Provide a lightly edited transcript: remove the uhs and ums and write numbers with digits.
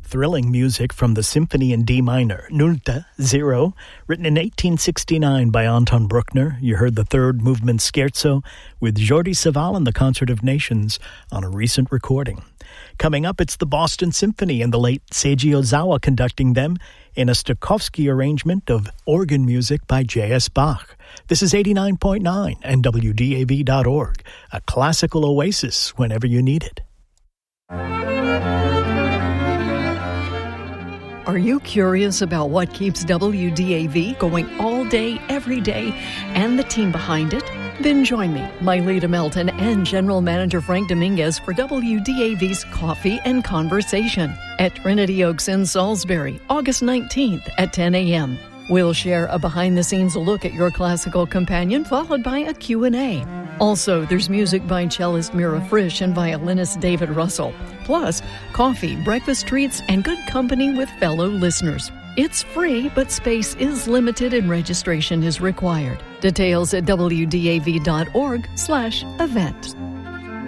thrilling music from the Symphony in D minor, Nulta, 0, written in 1869 by Anton Bruckner. You heard the third movement scherzo with Jordi Savall and the Concert of Nations on a recent recording. Coming up, it's the Boston Symphony and the late Seiji Ozawa conducting them in a Stokowski arrangement of organ music by J.S. Bach. This is 89.9 and WDAV.org, a classical oasis whenever you need it. Are you curious about what keeps WDAV going all day, every day, and the team behind it? Then join me, Myleta Melton, and General Manager Frank Dominguez for WDAV's Coffee and Conversation at Trinity Oaks in Salisbury, August 19th at 10 a.m. We'll share a behind-the-scenes look at your classical companion, followed by a Q&A. Also, there's music by cellist Mira Frisch and violinist David Russell. Plus, coffee, breakfast treats, and good company with fellow listeners. It's free, but space is limited and registration is required. Details at wdav.org/event.